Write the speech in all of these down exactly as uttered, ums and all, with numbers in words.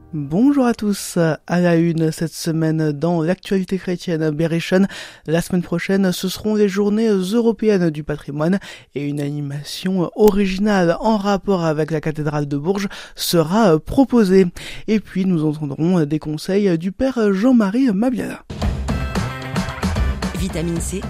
Bonjour à tous, à la une cette semaine dans l'actualité chrétienne Bereshon. La semaine prochaine, ce seront les journées européennes du patrimoine et une animation originale en rapport avec la cathédrale de Bourges sera proposée. Et puis nous entendrons des conseils du père Jean-Marie Mabiala. Vitamine C,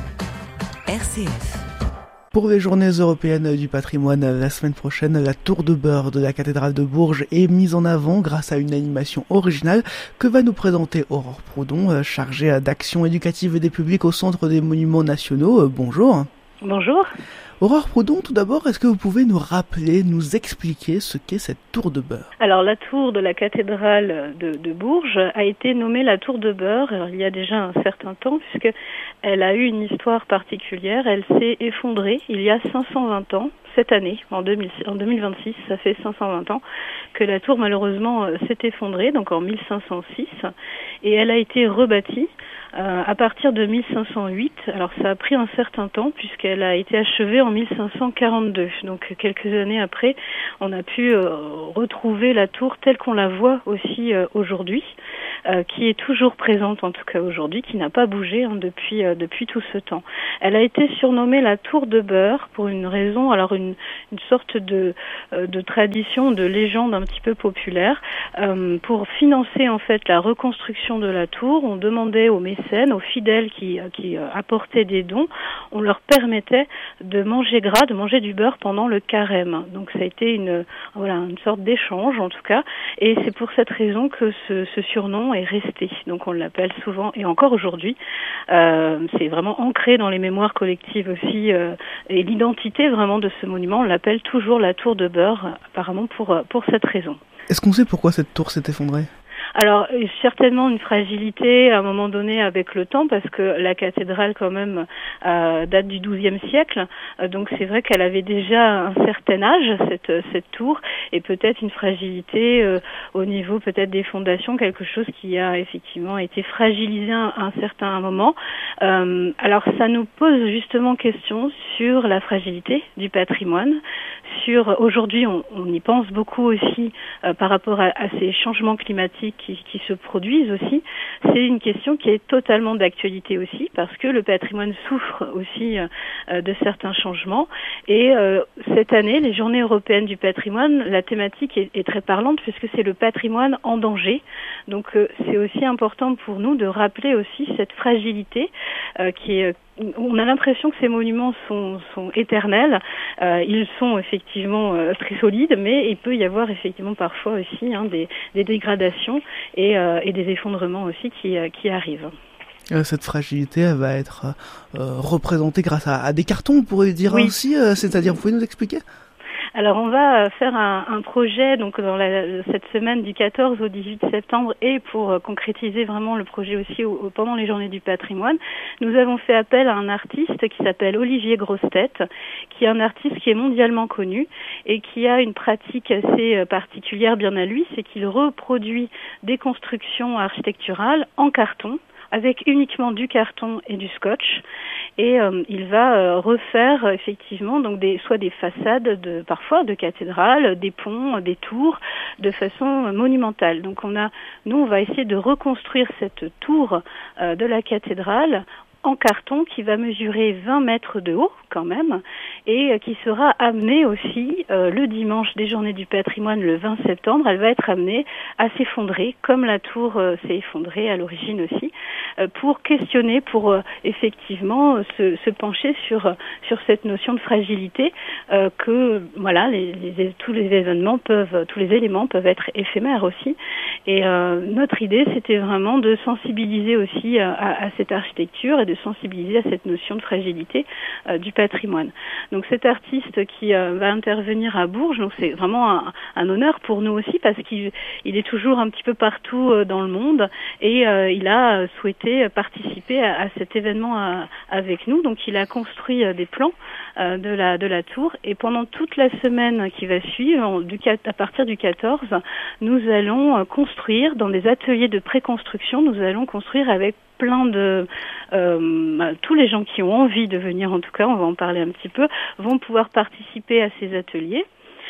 R C F. Pour les journées européennes du patrimoine, la semaine prochaine, la tour de beurre de la cathédrale de Bourges est mise en avant grâce à une animation originale que va nous présenter Aurore Proudhon, chargée d'action éducative des publics au Centre des Monuments Nationaux. Bonjour. Bonjour. Aurore Proudhon, tout d'abord, est-ce que vous pouvez nous rappeler, nous expliquer ce qu'est cette tour de beurre ? Alors, la tour de la cathédrale de, de Bourges a été nommée la tour de beurre alors, il y a déjà un certain temps, puisque elle a eu une histoire particulière. Elle s'est effondrée il y a cinq cent vingt ans, cette année, en, deux mille, en deux mille vingt-six, ça fait cinq cent vingt ans que la tour, malheureusement, s'est effondrée, donc en mille cinq cent six, et elle a été rebâtie Euh, à partir de mille cinq cent huit, alors ça a pris un certain temps puisqu'elle a été achevée en mille cinq cent quarante-deux. Donc quelques années après, on a pu euh, retrouver la tour telle qu'on la voit aussi euh, aujourd'hui, euh, qui est toujours présente en tout cas aujourd'hui, qui n'a pas bougé hein, depuis euh, depuis tout ce temps. Elle a été surnommée la tour de beurre pour une raison, alors une une sorte de euh, de tradition, de légende un petit peu populaire. Euh, pour financer en fait la reconstruction de la tour, on demandait aux mécènes, aux fidèles qui, qui apportaient des dons, on leur permettait de manger gras, de manger du beurre pendant le carême. Donc ça a été une, voilà, une sorte d'échange en tout cas, et c'est pour cette raison que ce, ce surnom est resté. Donc on l'appelle souvent, et encore aujourd'hui, euh, c'est vraiment ancré dans les mémoires collectives aussi, euh, et l'identité vraiment de ce monument, on l'appelle toujours la tour de beurre, apparemment pour, pour cette raison. Est-ce qu'on sait pourquoi cette tour s'est effondrée ? Alors, certainement une fragilité à un moment donné avec le temps, parce que la cathédrale, quand même, euh, date du douzième siècle. Euh, donc, c'est vrai qu'elle avait déjà un certain âge, cette, cette tour, et peut-être une fragilité euh, au niveau peut-être des fondations, quelque chose qui a effectivement été fragilisé à un certain moment. Euh, alors, ça nous pose justement question sur la fragilité du patrimoine. Sur aujourd'hui, on, on y pense beaucoup aussi euh, par rapport à, à ces changements climatiques Qui, qui se produisent aussi. C'est une question qui est totalement d'actualité aussi, parce que le patrimoine souffre aussi euh, de certains changements. Et euh, cette année, les Journées européennes du patrimoine, la thématique est, est très parlante, puisque c'est le patrimoine en danger. Donc euh, c'est aussi important pour nous de rappeler aussi cette fragilité euh, qui est on a l'impression que ces monuments sont, sont éternels. Euh, ils sont effectivement euh, très solides, mais il peut y avoir effectivement parfois aussi hein, des, des dégradations et, euh, et des effondrements aussi qui, euh, qui arrivent. Cette fragilité, elle va être euh, représentée grâce à, à des cartons, on pourrait dire oui. ainsi. Euh, c'est-à-dire, vous pouvez nous expliquer ? Alors on va faire un, un projet donc dans la, cette semaine du quatorze au dix-huit septembre, et pour euh, concrétiser vraiment le projet aussi au, au, pendant les Journées du patrimoine, nous avons fait appel à un artiste qui s'appelle Olivier Grossetête, qui est un artiste qui est mondialement connu et qui a une pratique assez particulière bien à lui, c'est qu'il reproduit des constructions architecturales en carton, avec uniquement du carton et du scotch, et euh, il va euh, refaire effectivement donc des soit des façades de parfois de cathédrales, des ponts, des tours de façon monumentale. Donc on a nous on va essayer de reconstruire cette tour euh, de la cathédrale en carton qui va mesurer vingt mètres de haut quand même, et qui sera amenée aussi euh, le dimanche des Journées du patrimoine le vingt septembre. Elle va être amenée à s'effondrer comme la tour euh, s'est effondrée à l'origine aussi, euh, pour questionner, pour euh, effectivement euh, se, se pencher sur sur cette notion de fragilité, euh, que voilà les, les, tous les événements peuvent, tous les éléments peuvent être éphémères aussi. Et euh, notre idée, c'était vraiment de sensibiliser aussi à, à, à cette architecture et de sensibiliser à cette notion de fragilité euh, du patrimoine. Donc cet artiste qui euh, va intervenir à Bourges, donc c'est vraiment un, un honneur pour nous aussi, parce qu'il il est toujours un petit peu partout euh, dans le monde, et euh, il a souhaité participer à, à cet événement à, avec nous. Donc il a construit euh, des plans euh, de la de la tour, et pendant toute la semaine qui va suivre, du, à partir du quatorze, nous allons euh, construire dans des ateliers de préconstruction. Nous allons construire avec plein de euh, bah, tous les gens qui ont envie de venir, en tout cas on va en parler un petit peu, vont pouvoir participer à ces ateliers.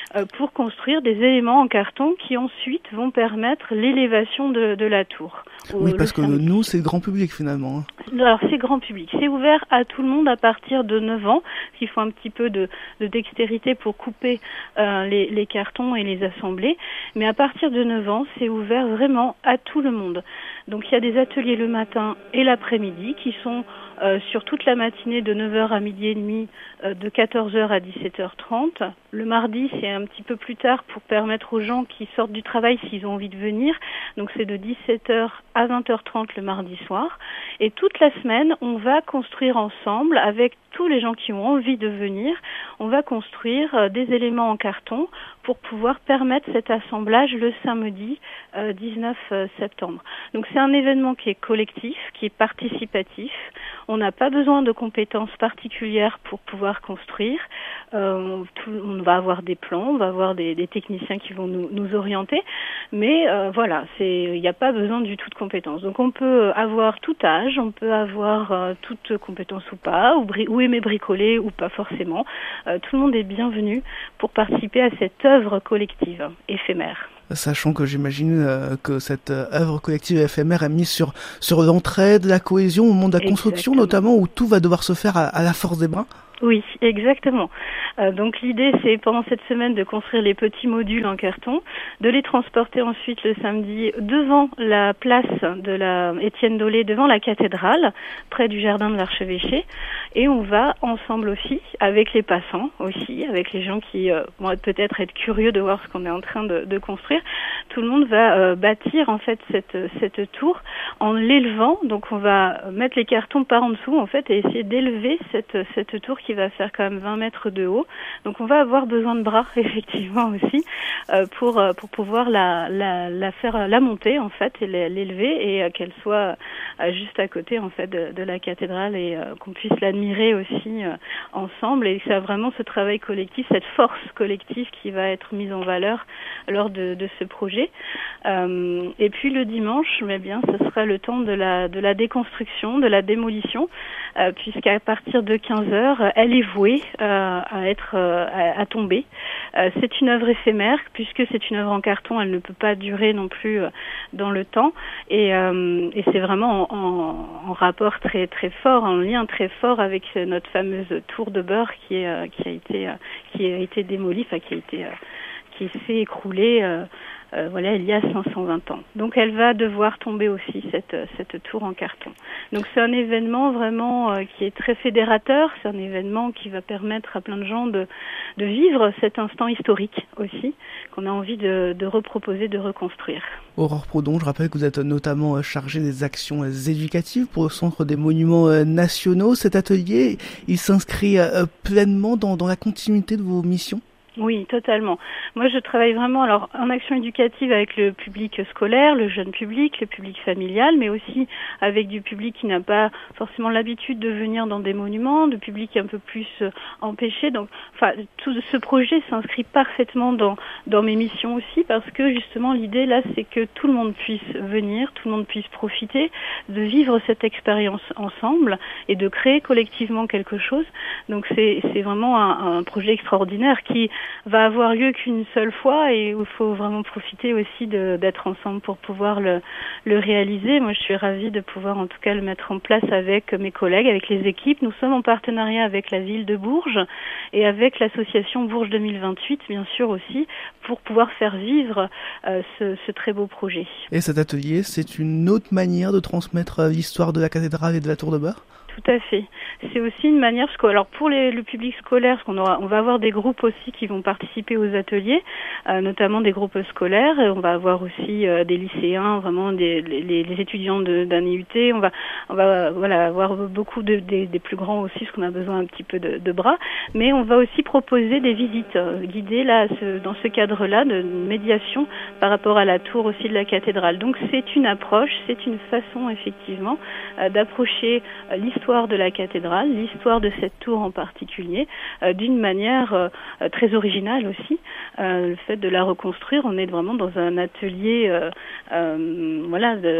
euh, pour construire des éléments en carton qui ensuite vont permettre l'élévation de, de la tour. Oui, parce que samedi. Nous, c'est grand public finalement. Alors c'est grand public, c'est ouvert à tout le monde à partir de neuf ans, il faut un petit peu de, de dextérité pour couper euh, les, les cartons et les assembler, mais à partir de neuf ans, c'est ouvert vraiment à tout le monde. Donc il y a des ateliers le matin et l'après-midi qui sont euh, sur toute la matinée de neuf heures à midi et demi, euh, de quatorze heures à dix-sept heures trente. Le mardi, c'est un petit peu plus tard pour permettre aux gens qui sortent du travail s'ils ont envie de venir. Donc c'est de dix-sept heures à vingt heures trente le mardi soir. Et toute la semaine, on va construire ensemble avec tous les gens qui ont envie de venir. On va construire euh, des éléments en carton pour pouvoir permettre cet assemblage le samedi euh, dix-neuf septembre. Donc c'est un événement qui est collectif, qui est participatif. On n'a pas besoin de compétences particulières pour pouvoir construire. Euh, tout, on va avoir des plans, on va avoir des, des techniciens qui vont nous, nous orienter, mais euh, voilà, c'est, il n'y a pas besoin du tout de compétences. Donc on peut avoir tout âge, on peut avoir euh, toute compétence ou pas, ou, bri- ou aimer bricoler ou pas forcément. Euh, tout le monde est bienvenu pour participer à cette œuvre collective éphémère. Sachant que j'imagine euh, que cette euh, œuvre collective éphémère est mise sur sur l'entraide, la cohésion au moment de la Exactement. Construction, notamment où tout va devoir se faire à, à la force des bras. Oui, exactement. Euh, donc l'idée, c'est pendant cette semaine de construire les petits modules en carton, de les transporter ensuite le samedi devant la place de la Étienne Dolé, devant la cathédrale, près du jardin de l'archevêché, et on va ensemble aussi, avec les passants aussi, avec les gens qui euh, vont peut-être être curieux de voir ce qu'on est en train de, de construire. Tout le monde va euh, bâtir en fait cette cette tour en l'élevant. Donc on va mettre les cartons par en dessous en fait et essayer d'élever cette cette tour qui va faire quand même vingt mètres de haut. Donc on va avoir besoin de bras effectivement aussi euh, pour euh, pour pouvoir la la la faire la monter en fait et l'élever et euh, qu'elle soit euh, juste à côté en fait de, de la cathédrale et euh, qu'on puisse l'admirer aussi euh, ensemble et c'est vraiment ce travail collectif, cette force collective qui va être mise en valeur lors de de ce projet. Euh, et puis le dimanche, mais bien ce sera le temps de la de la déconstruction, de la démolition euh, puisqu'à partir de quinze heures elle est vouée euh, à être euh, à, à tomber. Euh, c'est une œuvre éphémère puisque c'est une œuvre en carton, elle ne peut pas durer non plus euh, dans le temps et, euh, et c'est vraiment en, en, en rapport très très fort, en lien très fort avec notre fameuse tour de beurre qui est euh, qui a été euh, qui a été démolie, enfin qui a été euh, qui s'est écroulée euh, Euh, voilà, il y a cinq cent vingt ans. Donc elle va devoir tomber aussi, cette, cette tour en carton. Donc c'est un événement vraiment euh, qui est très fédérateur, c'est un événement qui va permettre à plein de gens de, de vivre cet instant historique aussi, qu'on a envie de, de reproposer, de reconstruire. Aurore Prodon, je rappelle que vous êtes notamment chargée des actions éducatives pour le Centre des Monuments Nationaux. Cet atelier, il s'inscrit pleinement dans, dans la continuité de vos missions ? Oui, totalement. Moi, je travaille vraiment alors en action éducative avec le public scolaire, le jeune public, le public familial, mais aussi avec du public qui n'a pas forcément l'habitude de venir dans des monuments, de public un peu plus euh, empêché. Donc, enfin, tout ce projet s'inscrit parfaitement dans dans mes missions aussi parce que justement l'idée là, c'est que tout le monde puisse venir, tout le monde puisse profiter de vivre cette expérience ensemble et de créer collectivement quelque chose. Donc, c'est c'est vraiment un, un projet extraordinaire qui va avoir lieu qu'une seule fois et où il faut vraiment profiter aussi de, d'être ensemble pour pouvoir le, le réaliser. Moi, je suis ravie de pouvoir en tout cas le mettre en place avec mes collègues, avec les équipes. Nous sommes en partenariat avec la ville de Bourges et avec l'association Bourges deux mille vingt-huit, bien sûr aussi, pour pouvoir faire vivre euh, ce, ce très beau projet. Et cet atelier, c'est une autre manière de transmettre l'histoire de la cathédrale et de la Tour de Beurre ? Tout à fait. C'est aussi une manière, parce que, alors pour les, le public scolaire, parce qu'on aura, on va avoir des groupes aussi qui vont participer aux ateliers, euh, notamment des groupes scolaires. Et on va avoir aussi euh, des lycéens, vraiment des les, les étudiants de, d'un I U T. On va, on va voilà avoir beaucoup de des, des plus grands aussi, parce qu'on a besoin un petit peu de, de bras. Mais on va aussi proposer des visites euh, guidées là, ce, dans ce cadre-là de médiation par rapport à la tour aussi de la cathédrale. Donc c'est une approche, c'est une façon effectivement euh, d'approcher euh, l'histoire de la cathédrale, l'histoire de cette tour en particulier, euh, d'une manière euh, très originale aussi. Euh, le fait de la reconstruire, on est vraiment dans un atelier, euh, euh, voilà, de,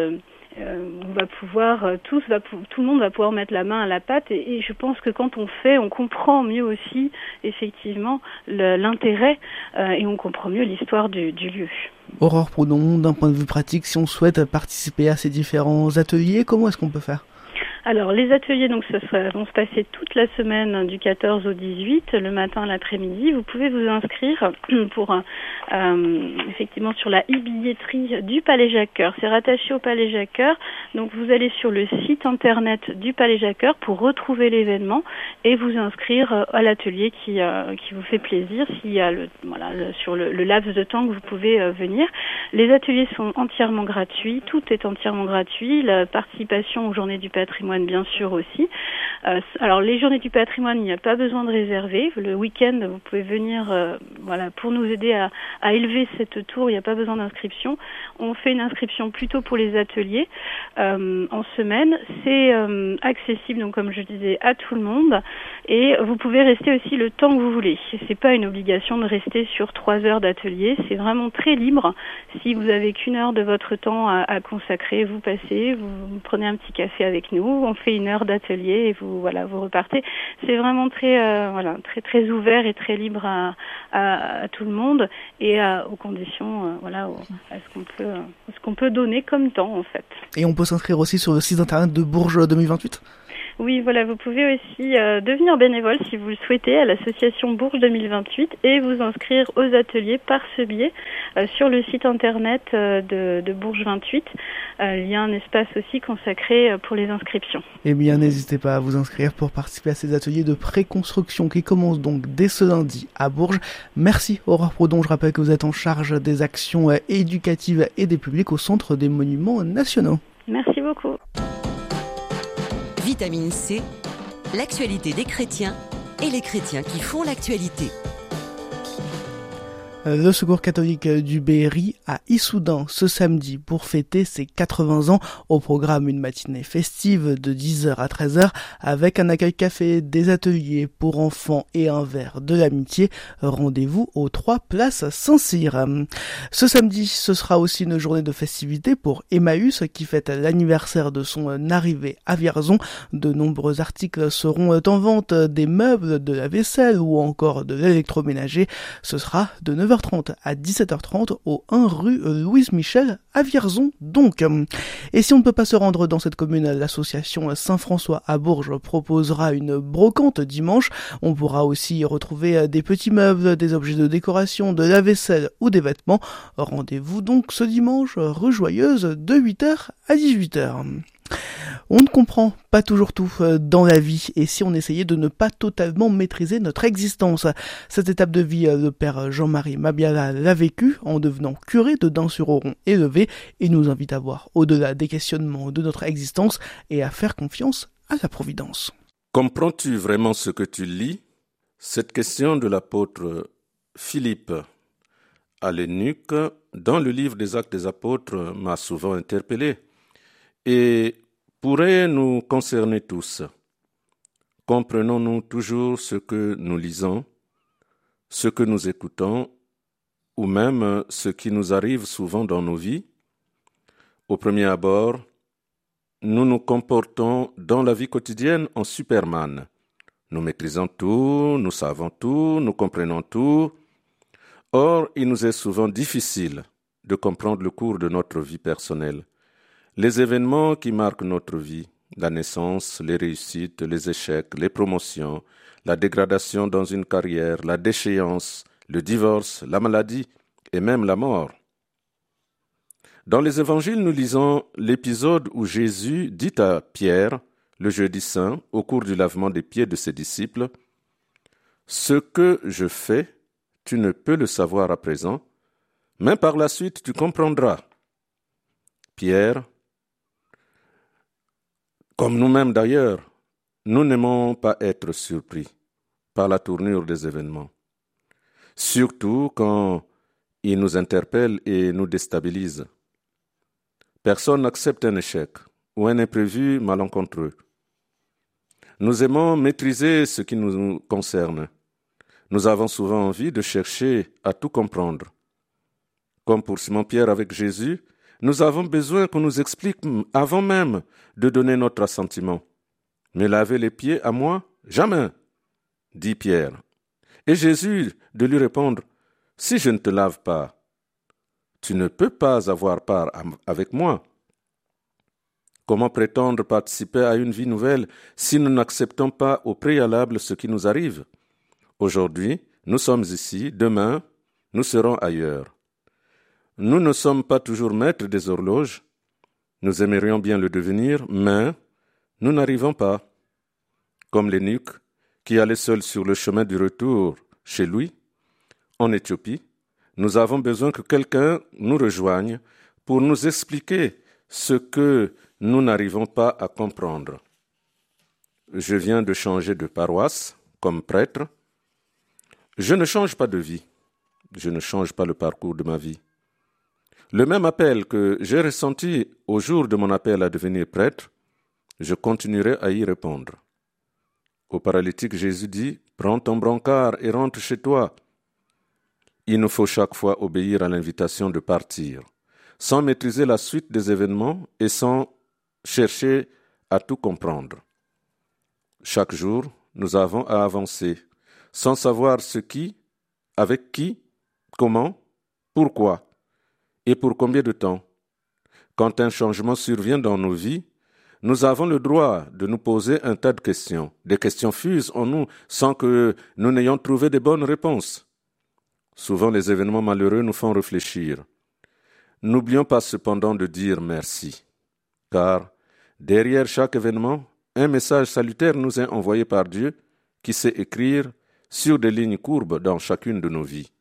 euh, on va pouvoir, euh, tous va, tout le monde va pouvoir mettre la main à la pâte et, et je pense que quand on fait, on comprend mieux aussi effectivement le, l'intérêt euh, et on comprend mieux l'histoire du, du lieu. Aurore Proudhon, d'un point de vue pratique, si on souhaite participer à ces différents ateliers, comment est-ce qu'on peut faire ? Alors, les ateliers donc, ça sera, vont se passer toute la semaine du quatorze au dix-huit, le matin, l'après-midi. Vous pouvez vous inscrire pour, euh, effectivement, sur la e-billetterie du Palais Jacques-Cœur. C'est rattaché au Palais Jacques-Cœur. Donc, vous allez sur le site internet du Palais Jacques-Cœur pour retrouver l'événement et vous inscrire à l'atelier qui, euh, qui vous fait plaisir s'il y a le, voilà, le, sur le, le laps de temps que vous pouvez euh, venir. Les ateliers sont entièrement gratuits. Tout est entièrement gratuit. La participation aux Journées du patrimoine, bien sûr aussi. Euh, alors les Journées du patrimoine, il n'y a pas besoin de réserver. Le week-end, vous pouvez venir, euh, voilà, pour nous aider à, à élever cette tour. Il n'y a pas besoin d'inscription. On fait une inscription plutôt pour les ateliers euh, en semaine. C'est euh, accessible, donc comme je disais, à tout le monde. Et vous pouvez rester aussi le temps que vous voulez. C'est pas une obligation de rester sur trois heures d'atelier. C'est vraiment très libre. Si vous avez qu'une heure de votre temps à, à consacrer, vous passez, vous, vous prenez un petit café avec nous. On fait une heure d'atelier et vous voilà vous repartez. C'est vraiment très euh, voilà très très ouvert et très libre à, à, à tout le monde et à, aux conditions euh, voilà au, à ce qu'on peut euh, ce qu'on peut donner comme temps en fait. Et on peut s'inscrire aussi sur le site internet de Bourges deux mille vingt-huit. Oui, voilà, vous pouvez aussi euh, devenir bénévole si vous le souhaitez à l'association Bourges deux mille vingt-huit et vous inscrire aux ateliers par ce biais euh, sur le site internet euh, de, de Bourges vingt-huit. Euh, il y a un espace aussi consacré euh, pour les inscriptions. Eh bien, n'hésitez pas à vous inscrire pour participer à ces ateliers de préconstruction qui commencent donc dès ce lundi à Bourges. Merci Aurore Proudhon, je rappelle que vous êtes en charge des actions éducatives et des publics au Centre des Monuments Nationaux. Merci beaucoup. Vitamine C, l'actualité des chrétiens et les chrétiens qui font l'actualité. Le Secours catholique du Berry à Issoudun ce samedi pour fêter ses quatre-vingts ans. Au programme, une matinée festive de dix heures à treize heures avec un accueil café, des ateliers pour enfants et un verre de l'amitié. Rendez-vous aux trois places Saint-Cyr. Ce samedi, ce sera aussi une journée de festivité pour Emmaüs qui fête l'anniversaire de son arrivée à Vierzon. De nombreux articles seront en vente, des meubles, de la vaisselle ou encore de l'électroménager. Ce sera de neuf heures trente à dix-sept heures trente au un rue Louise Michel à Vierzon donc. Et si on ne peut pas se rendre dans cette commune, l'association Saint-François à Bourges proposera une brocante dimanche. On pourra aussi y retrouver des petits meubles, des objets de décoration, de la vaisselle ou des vêtements. Rendez-vous donc ce dimanche rue Joyeuse de huit heures à dix-huit heures. On ne comprend pas toujours tout dans la vie et si on essayait de ne pas totalement maîtriser notre existence. Cette étape de vie, le père Jean-Marie Mabiala l'a vécu en devenant curé de Dain-sur-Auron élevé et nous invite à voir au-delà des questionnements de notre existence et à faire confiance à la providence. Comprends-tu vraiment ce que tu lis ? Cette question de l'apôtre Philippe à l'eunuque dans le livre des Actes des Apôtres m'a souvent interpellé et pourrait nous concerner tous. Comprenons-nous toujours ce que nous lisons, ce que nous écoutons, ou même ce qui nous arrive souvent dans nos vies? Au premier abord, nous nous comportons dans la vie quotidienne en Superman. Nous maîtrisons tout, nous savons tout, nous comprenons tout. Or, il nous est souvent difficile de comprendre le cours de notre vie personnelle. Les événements qui marquent notre vie, la naissance, les réussites, les échecs, les promotions, la dégradation dans une carrière, la déchéance, le divorce, la maladie et même la mort. Dans les évangiles, nous lisons l'épisode où Jésus dit à Pierre, le jeudi saint, au cours du lavement des pieds de ses disciples, « Ce que je fais, tu ne peux le savoir à présent, mais par la suite tu comprendras. » Pierre, comme nous-mêmes d'ailleurs, nous n'aimons pas être surpris par la tournure des événements, surtout quand ils nous interpellent et nous déstabilisent. Personne n'accepte un échec ou un imprévu malencontreux. Nous aimons maîtriser ce qui nous concerne. Nous avons souvent envie de chercher à tout comprendre. Comme pour Simon-Pierre avec Jésus, nous avons besoin qu'on nous explique avant même de donner notre assentiment. Me laver les pieds à moi? Jamais, dit Pierre. Et Jésus de lui répondre, si je ne te lave pas, tu ne peux pas avoir part avec moi. Comment prétendre participer à une vie nouvelle si nous n'acceptons pas au préalable ce qui nous arrive? Aujourd'hui, nous sommes ici, demain, nous serons ailleurs. Nous ne sommes pas toujours maîtres des horloges. Nous aimerions bien le devenir, mais nous n'arrivons pas. Comme l'eunuque qui allait seul sur le chemin du retour chez lui, en Éthiopie, nous avons besoin que quelqu'un nous rejoigne pour nous expliquer ce que nous n'arrivons pas à comprendre. Je viens de changer de paroisse comme prêtre. Je ne change pas de vie. Je ne change pas le parcours de ma vie. Le même appel que j'ai ressenti au jour de mon appel à devenir prêtre, je continuerai à y répondre. Au paralytique, Jésus dit, « Prends ton brancard et rentre chez toi. » Il nous faut chaque fois obéir à l'invitation de partir, sans maîtriser la suite des événements et sans chercher à tout comprendre. Chaque jour, nous avons à avancer, sans savoir ce qui, avec qui, comment, pourquoi et pour combien de temps. Quand un changement survient dans nos vies, nous avons le droit de nous poser un tas de questions. Des questions fusent en nous sans que nous n'ayons trouvé de bonnes réponses. Souvent, les événements malheureux nous font réfléchir. N'oublions pas cependant de dire merci, car derrière chaque événement, un message salutaire nous est envoyé par Dieu qui sait écrire sur des lignes courbes dans chacune de nos vies.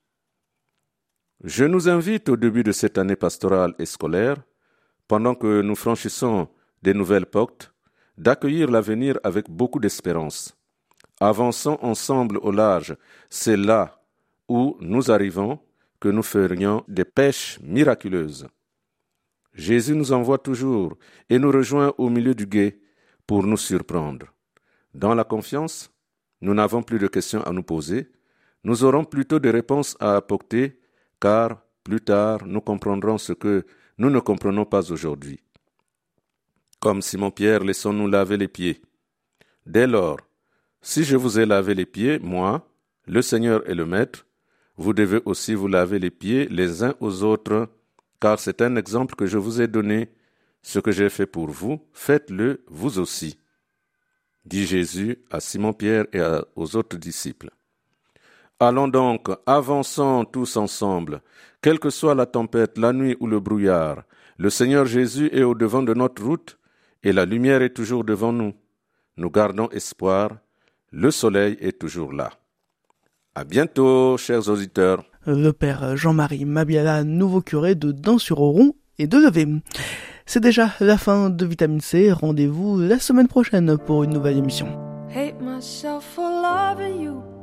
Je nous invite au début de cette année pastorale et scolaire, pendant que nous franchissons des nouvelles portes, d'accueillir l'avenir avec beaucoup d'espérance. Avançons ensemble au large, c'est là où nous arrivons que nous ferions des pêches miraculeuses. Jésus nous envoie toujours et nous rejoint au milieu du gué pour nous surprendre. Dans la confiance, nous n'avons plus de questions à nous poser, nous aurons plutôt des réponses à apporter, car plus tard nous comprendrons ce que nous ne comprenons pas aujourd'hui. Comme Simon-Pierre, laissons-nous laver les pieds. Dès lors, si je vous ai lavé les pieds, moi, le Seigneur et le Maître, vous devez aussi vous laver les pieds les uns aux autres, car c'est un exemple que je vous ai donné. Ce que j'ai fait pour vous, faites-le vous aussi, dit Jésus à Simon-Pierre et à, aux autres disciples. Allons donc, avançons tous ensemble, quelle que soit la tempête, la nuit ou le brouillard. Le Seigneur Jésus est au devant de notre route et la lumière est toujours devant nous. Nous gardons espoir, le soleil est toujours là. À bientôt, chers auditeurs. Le père Jean-Marie Mabiala, nouveau curé de Dents-sur-Oron et de Levée. C'est déjà la fin de Vitamine C. Rendez-vous la semaine prochaine pour une nouvelle émission. Hate myself for loving you.